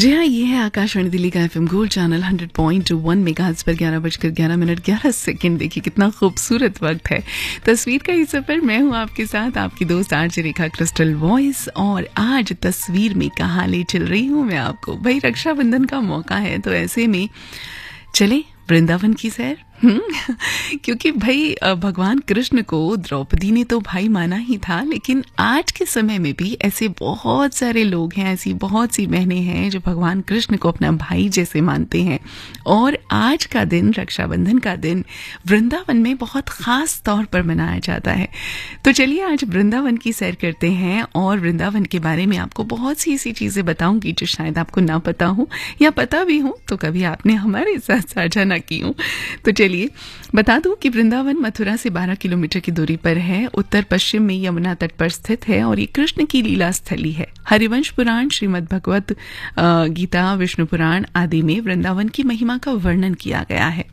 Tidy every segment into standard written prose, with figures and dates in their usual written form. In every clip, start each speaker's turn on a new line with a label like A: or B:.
A: जी हाँ, ये है आकाशवाणी दिल्ली का एफएम गोल्ड चैनल 100.1 मेगाहर्ट्ज़ पर 11:11 देखिए कितना खूबसूरत वक्त है। तस्वीर का ये सफर, मैं हूँ आपके साथ आपकी दोस्त आरजे रेखा क्रिस्टल वॉइस। और आज तस्वीर में कहाँ ले चल रही हूँ मैं आपको। भाई रक्षाबंधन का मौका है तो ऐसे में चले वृंदावन की सैर। क्योंकि भाई भगवान कृष्ण को द्रौपदी ने तो भाई माना ही था, लेकिन आज के समय में भी ऐसे बहुत सारे लोग हैं, ऐसी बहुत सी बहनें हैं जो भगवान कृष्ण को अपना भाई जैसे मानते हैं। और आज का दिन, रक्षाबंधन का दिन, वृंदावन में बहुत खास तौर पर मनाया जाता है। तो चलिए आज वृंदावन की सैर करते हैं और वृंदावन के बारे में आपको बहुत सी ऐसी चीजें बताऊंगी जो शायद आपको ना पता हो, या पता भी हो तो कभी आपने हमारे साथ साझा ना की हो। तो चलिए बता दूं कि वृंदावन मथुरा से 12 किलोमीटर की दूरी पर है, उत्तर पश्चिम में यमुना तट पर स्थित है और ये कृष्ण की लीला स्थली है। हरिवंश पुराण, श्रीमद् भगवत गीता, विष्णु पुराण आदि में वृंदावन की महिमा का वर्णन किया गया है।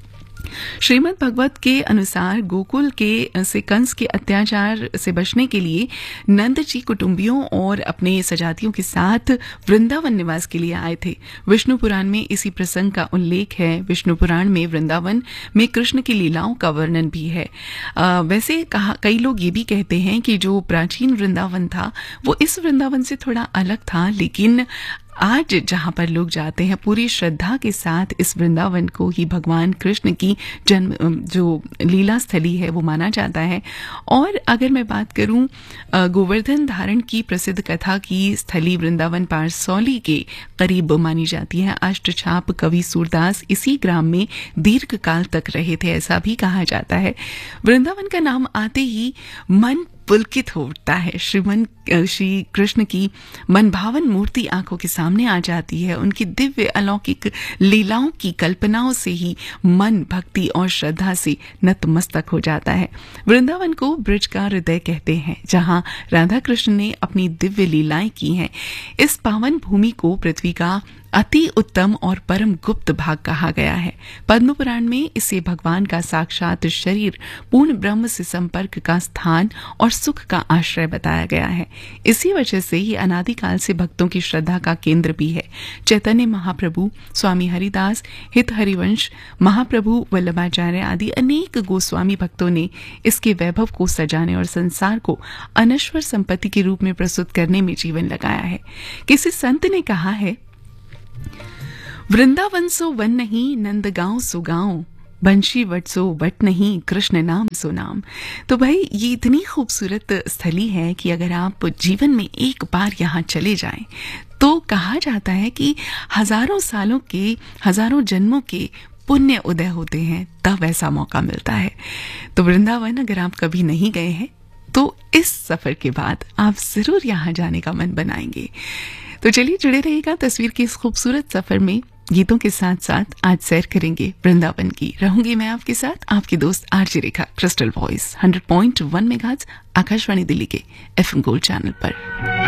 A: श्रीमद् भगवत के अनुसार गोकुल से कंस के अत्याचार से बचने के लिए नंद जी कुटुंबियों और अपने सजातियों के साथ वृंदावन निवास के लिए आए थे। विष्णु पुराण में इसी प्रसंग का उल्लेख है। विष्णु पुराण में वृंदावन में कृष्ण की लीलाओं का वर्णन भी है। वैसे कई लोग ये भी कहते हैं कि जो प्राचीन वृंदावन था वो इस वृंदावन से थोड़ा अलग था, लेकिन आज जहां पर लोग जाते हैं पूरी श्रद्धा के साथ इस वृंदावन को ही भगवान कृष्ण की जन्म जो लीला स्थली है वो माना जाता है। और अगर मैं बात करूं गोवर्धन धारण की प्रसिद्ध कथा की स्थली वृंदावन पारसौली के करीब मानी जाती है। अष्टछाप कवि सूरदास इसी ग्राम में दीर्घ काल तक रहे थे, ऐसा भी कहा जाता है। वृंदावन का नाम आते ही मन पुलकित हो उठता है। श्री कृष्ण की मनभावन मूर्ति आंखों के सामने आ जाती है। उनकी दिव्य अलौकिक लीलाओं की कल्पनाओं से ही मन भक्ति और श्रद्धा से नतमस्तक हो जाता है। वृंदावन को ब्रज का हृदय कहते हैं, जहां राधा कृष्ण ने अपनी दिव्य लीलाएं की हैं। इस पावन भूमि को पृथ्वी का अति उत्तम और परम गुप्त भाग कहा गया है। पद्म पुराण में इसे भगवान का साक्षात शरीर, पूर्ण ब्रह्म से संपर्क का स्थान और सुख का आश्रय बताया गया है। इसी वजह से ये अनादिकाल से भक्तों की श्रद्धा का केंद्र भी है। चैतन्य महाप्रभु, स्वामी हरिदास, हित हरिवंश, महाप्रभु वल्लभाचार्य आदि अनेक गोस्वामी भक्तों ने इसके वैभव को सजाने और संसार को अनश्वर संपत्ति के रूप में प्रस्तुत करने में जीवन लगाया है। किसी संत ने कहा है, वृंदावन सो वन नहीं, नंदगांव सो गांव, बंशी वट सो वट नहीं, कृष्ण नाम सो नाम। तो भाई ये इतनी खूबसूरत स्थली है कि अगर आप जीवन में एक बार यहाँ चले जाएं तो कहा जाता है कि हजारों सालों के, हजारों जन्मों के पुण्य उदय होते हैं, तब ऐसा मौका मिलता है। तो वृंदावन अगर आप कभी नहीं गए हैं तो इस सफर के बाद आप जरूर यहाँ जाने का मन बनाएंगे। तो चलिए जुड़े रहिएगा तस्वीर के इस खूबसूरत सफर में। गीतों के साथ साथ आज सैर करेंगे वृंदावन की। रहूंगी मैं आपके साथ, आपकी दोस्त आरजे रेखा crystal voice 100.1 megahertz Akashvani Delhi के एफएम गोल्ड चैनल पर।